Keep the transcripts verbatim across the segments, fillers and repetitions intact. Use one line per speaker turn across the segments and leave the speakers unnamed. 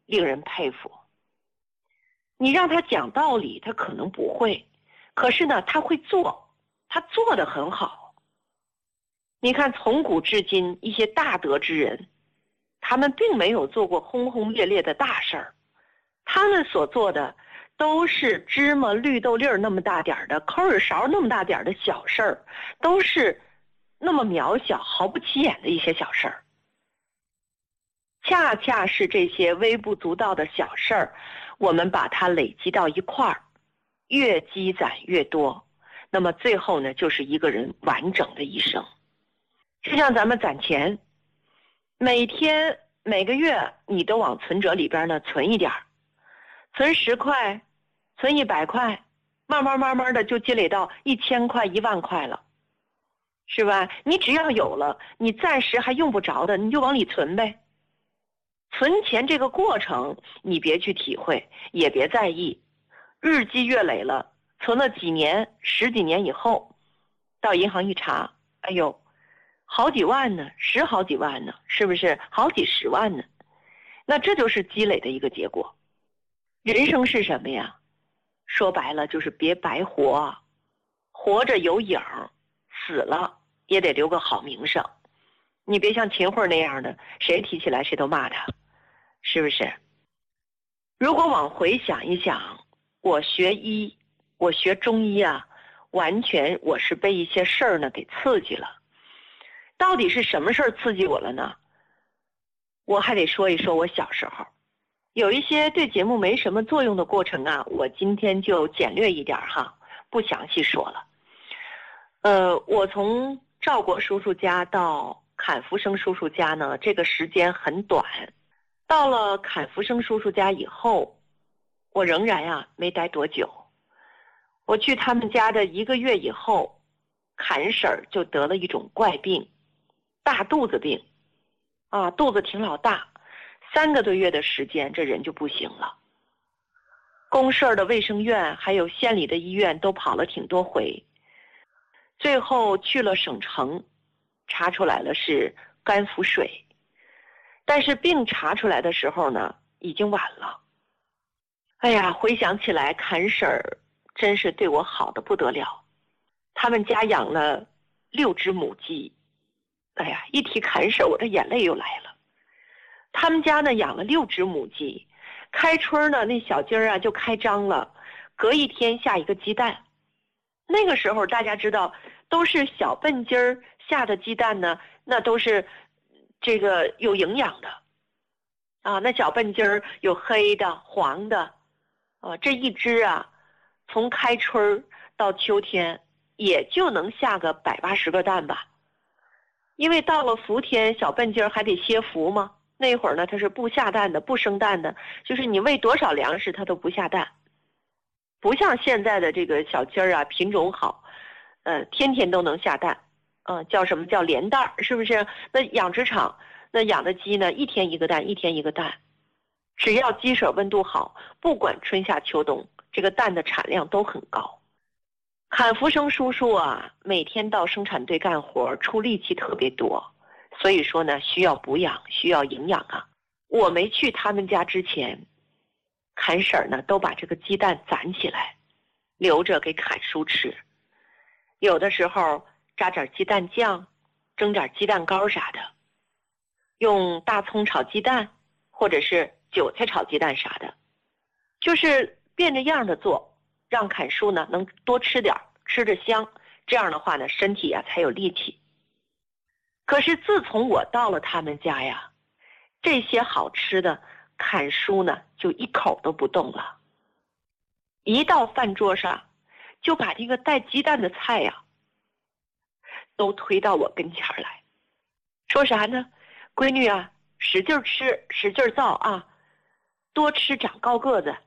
令人佩服。你让他讲道理，他可能不会，可是呢，他会做，他做得很好。你看，从古至今，一些大德之人，他们并没有做过轰轰烈烈的大事儿，他们所做的都是芝麻绿豆粒儿那么大点儿的，抠耳勺那么大点儿的小事儿，都是那么渺小、毫不起眼的一些小事儿。恰恰是这些微不足道的小事儿，我们把它累积到一块儿，越积攒越多，那么最后呢，就是一个人完整的一生。就像咱们攒钱，每天每个月你都往存折里边呢存一点儿，存十块，存一百块，慢慢慢慢的就积累到一千块、一万块了，是吧？你只要有了，你暂时还用不着的，你就往里存呗。存钱这个过程，你别去体会，也别在意，日积月累了，存了几年、十几年以后，到银行一查，哎呦，好几万呢，十好几万呢，是不是？好几十万呢？那这就是积累的一个结果。人生是什么呀？说白了就是别白活，活着有影，死了也得留个好名声。你别像秦桧那样的，谁提起来谁都骂他，是不是？如果往回想一想，我学医，我学中医啊，完全我是被一些事儿呢给刺激了。到底是什么事儿刺激我了呢？我还得说一说我小时候，有一些对节目没什么作用的过程啊，我今天就简略一点哈，不详细说了。呃，我从赵国叔叔家到坎福生叔叔家呢，这个时间很短。到了坎福生叔叔家以后，我仍然啊没待多久。我去他们家的一个月以后，坎婶儿就得了一种怪病，大肚子病，啊，肚子挺老大，三个多月的时间，这人就不行了。公社的卫生院还有县里的医院都跑了挺多回，最后去了省城，查出来了是肝腹水，但是病查出来的时候呢，已经晚了。哎呀，回想起来，坎婶儿真是对我好的不得了。他们家养了六只母鸡，哎呀，一提坎婶儿，我这眼泪又来了。他们家呢养了六只母鸡，开春呢那小鸡儿啊就开张了，隔一天下一个鸡蛋。那个时候大家知道，都是小笨鸡儿下的鸡蛋呢，那都是这个有营养的啊。那小笨鸡儿有黑的、黄的，啊，这一只啊，从开春到秋天也就能下个百八十个蛋吧。因为到了伏天，小笨鸡儿还得歇伏嘛。那会儿呢，它是不下蛋的，不生蛋的，就是你喂多少粮食，它都不下蛋。不像现在的这个小鸡儿啊，品种好，呃，天天都能下蛋，呃，叫什么叫连蛋，是不是？那养殖场那养的鸡呢，一天一个蛋，一天一个蛋，只要鸡舍温度好，不管春夏秋冬，这个蛋的产量都很高。坎福生叔叔啊，每天到生产队干活，出力气特别多，所以说呢，需要补养，需要营养啊。我没去他们家之前，坎婶儿呢都把这个鸡蛋攒起来，留着给坎叔吃。有的时候炸点鸡蛋酱，蒸点鸡蛋糕啥的，用大葱炒鸡蛋，或者是韭菜炒鸡蛋啥的，就是变着样的做，让坎叔呢能多吃点，吃着香，这样的话呢，身体啊才有力气。可是自从我到了他们家呀，这些好吃的坎叔呢就一口都不动了。一到饭桌上，就把这个带鸡蛋的菜呀，都推到我跟前来，说啥呢？闺女啊，使劲吃，使劲造啊，多吃长高个子。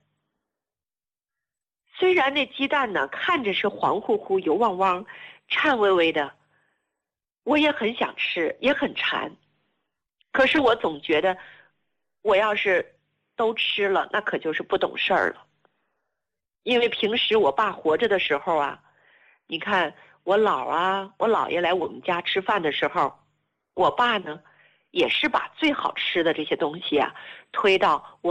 虽然那鸡蛋呢看着是黄乎乎、油汪汪、颤巍巍的，我也很想吃，也很馋。可是我总觉得，我要是都吃了，那可就是不懂事儿了。因为平时我爸活着的时候啊，你看我姥啊，我姥爷来我们家吃饭的时候，我爸呢也是把最好吃的这些东西啊推到我